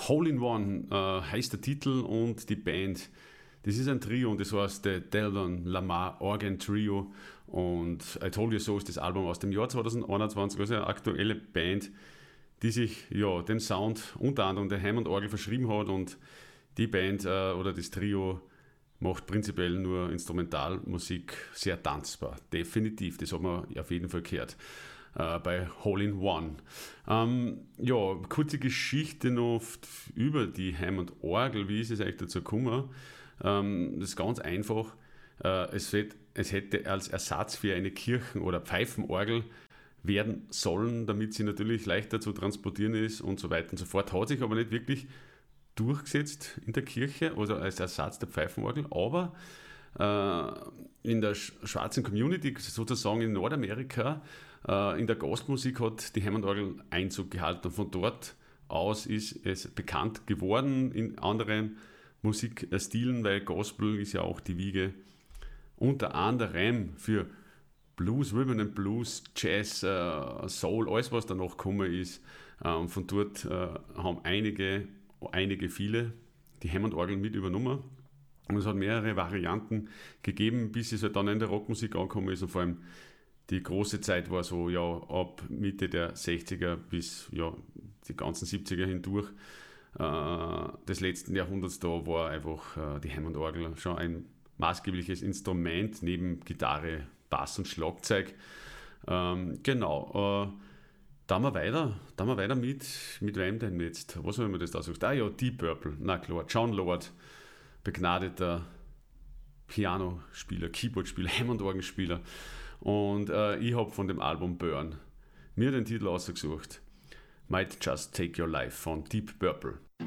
Hole in One heißt der Titel und die Band, das ist ein Trio und das heißt der Delvon Lamar Organ Trio und I Told You So ist das Album aus dem Jahr 2021, also eine aktuelle Band, die sich den Sound unter anderem der Hammond-Orgel verschrieben hat und die Band oder das Trio macht prinzipiell nur Instrumentalmusik sehr tanzbar, definitiv, das hat man auf jeden Fall gehört. Bei Hole in One. Kurze Geschichte noch über die Hammond-Orgel, wie ist es eigentlich dazu gekommen? Das ist ganz einfach. Es hätte als Ersatz für eine Kirchen- oder Pfeifenorgel werden sollen, damit sie natürlich leichter zu transportieren ist und so weiter und so fort. Hat sich aber nicht wirklich durchgesetzt in der Kirche, also als Ersatz der Pfeifenorgel, aber in der schwarzen Community, sozusagen in Nordamerika, in der Gospelmusik hat die Hammond-Orgel Einzug gehalten und von dort aus ist es bekannt geworden in anderen Musikstilen, weil Gospel ist ja auch die Wiege unter anderem für Blues, Rhythm and Blues, Jazz, Soul, alles was danach gekommen ist. Von dort haben viele die Hammond-Orgel mit übernommen. Und es hat mehrere Varianten gegeben, bis es halt dann in der Rockmusik angekommen ist und vor allem die große Zeit war so ab Mitte der 60er bis die ganzen 70er hindurch des letzten Jahrhunderts. Da war einfach die Hammond-Orgel schon ein maßgebliches Instrument neben Gitarre, Bass und Schlagzeug. Da wir weiter mit wem denn jetzt? Was haben wir das da gesagt? Deep Purple, na klar, John Lord, begnadeter Pianospieler, Keyboardspieler, Hammond-Orgelspieler. Und ich habe von dem Album Burn mir den Titel ausgesucht. Might Just Take Your Life von Deep Purple.